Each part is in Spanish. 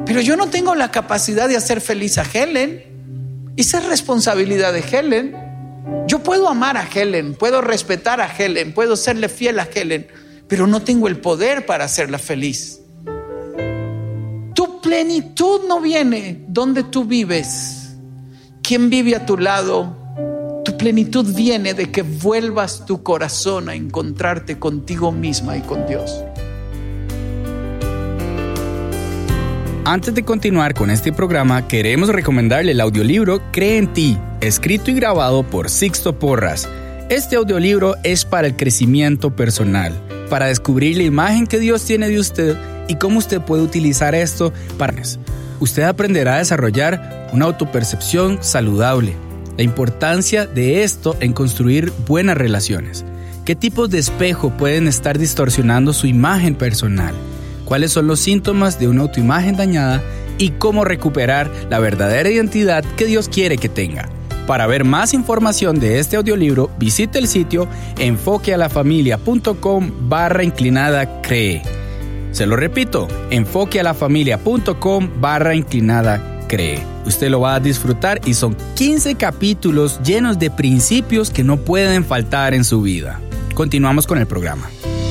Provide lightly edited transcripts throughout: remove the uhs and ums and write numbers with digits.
Pero yo no tengo la capacidad de hacer feliz a Helen. Esa es responsabilidad de Helen. Yo puedo amar a Helen, puedo respetar a Helen, puedo serle fiel a Helen, pero no tengo el poder para hacerla feliz. Tu plenitud no viene donde tú vives, quién vive a tu lado. Tu plenitud viene de que vuelvas tu corazón a encontrarte contigo misma y con Dios. Antes de continuar con este programa, queremos recomendarle el audiolibro Cree en Ti, escrito y grabado por Sixto Porras. Este audiolibro es para el crecimiento personal, para descubrir la imagen que Dios tiene de usted y cómo usted puede utilizar esto para... Usted aprenderá a desarrollar una autopercepción saludable, la importancia de esto en construir buenas relaciones, qué tipos de espejo pueden estar distorsionando su imagen personal, cuáles son los síntomas de una autoimagen dañada y cómo recuperar la verdadera identidad que Dios quiere que tenga. Para ver más información de este audiolibro, visite el sitio enfoquealafamilia.com/cree. Se lo repito, enfoquealafamilia.com/cree. Usted lo va a disfrutar y son 15 capítulos llenos de principios que no pueden faltar en su vida. Continuamos con el programa.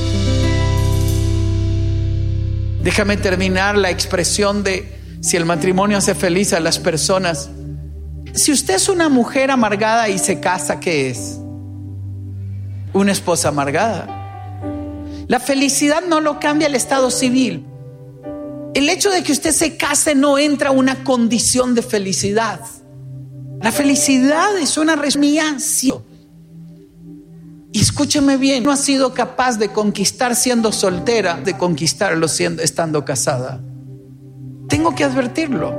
Déjame terminar la expresión de si el matrimonio hace feliz a las personas. Si usted es una mujer amargada y se casa, ¿qué es? Una esposa amargada. La felicidad no lo cambia el estado civil. El hecho de que usted se case no entra a una condición de felicidad. La felicidad es una resignación. Y escúcheme bien, no ha sido capaz de conquistar siendo soltera, de conquistarlo estando casada. Tengo que advertirlo.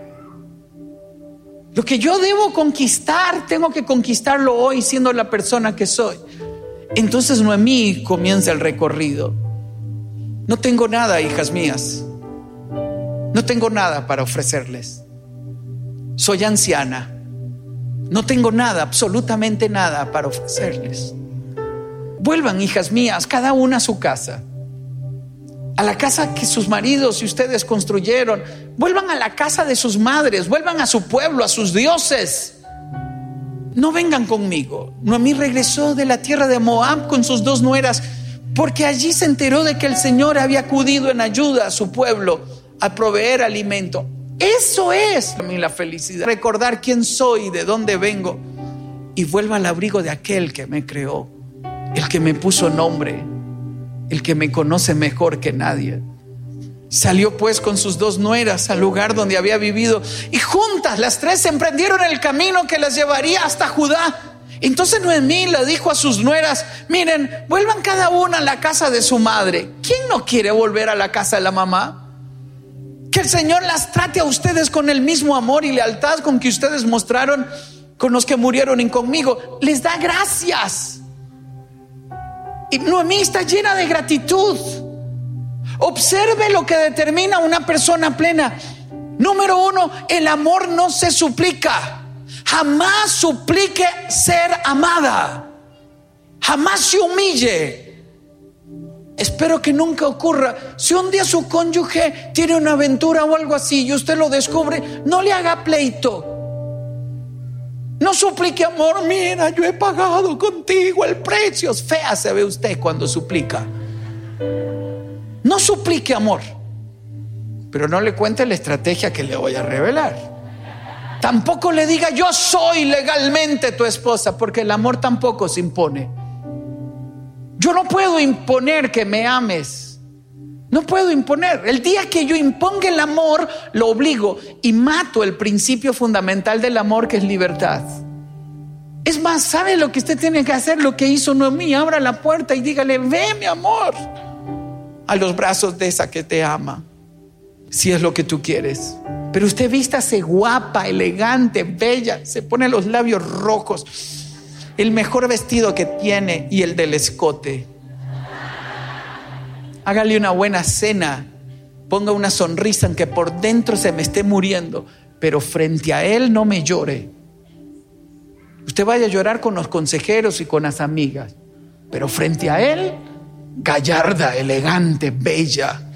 Lo que yo debo conquistar, tengo que conquistarlo hoy siendo la persona que soy. Entonces Noemí comienza el recorrido. No tengo nada, hijas mías. No tengo nada para ofrecerles. Soy anciana. No tengo nada, absolutamente nada para ofrecerles. Vuelvan, hijas mías, cada una a su casa, a la casa que sus maridos y ustedes construyeron. Vuelvan a la casa de sus madres, vuelvan a su pueblo, a sus dioses. No vengan conmigo. Noemí regresó de la tierra de Moab con sus 2 nueras, porque allí se enteró de que el Señor había acudido en ayuda a su pueblo a proveer alimento. Eso es para mí la felicidad, recordar quién soy y de dónde vengo, y vuelva al abrigo de aquel que me creó, el que me puso nombre, el que me conoce mejor que nadie. Salió pues con sus 2 nueras al lugar donde había vivido, y juntas las 3 emprendieron el camino que las llevaría hasta Judá. Entonces Noemí le dijo a sus nueras: miren, vuelvan cada una a la casa de su madre. ¿Quién no quiere volver a la casa de la mamá? Que el Señor las trate a ustedes con el mismo amor y lealtad con que ustedes mostraron con los que murieron y conmigo. Les da gracias. Y Noemí está llena de gratitud. Observe lo que determina una persona plena. Número 1, el amor no se suplica. Jamás suplique ser amada. Jamás se humille. Espero que nunca ocurra. Si un día su cónyuge tiene una aventura o algo así y usted lo descubre, no le haga pleito. No suplique amor. Mira, yo he pagado contigo el precio. Fea se ve usted cuando suplica. No suplique amor, pero no le cuente la estrategia que le voy a revelar. Tampoco le diga: yo soy legalmente tu esposa, porque el amor tampoco se impone. Yo no puedo imponer que me ames. No puedo imponer. El día que yo imponga el amor, lo obligo y mato el principio fundamental del amor, que es libertad. Es más, ¿sabe lo que usted tiene que hacer? Lo que hizo Noemí: abra la puerta y dígale: ve, mi amor, a los brazos de esa que te ama, si es lo que tú quieres. Pero usted vístase guapa, elegante, bella, se pone los labios rojos, el mejor vestido que tiene y el del escote. Hágale una buena cena, ponga una sonrisa aunque por dentro se me esté muriendo, pero frente a él no me llore. Usted vaya a llorar con los consejeros y con las amigas, pero frente a él, gallarda, elegante, bella.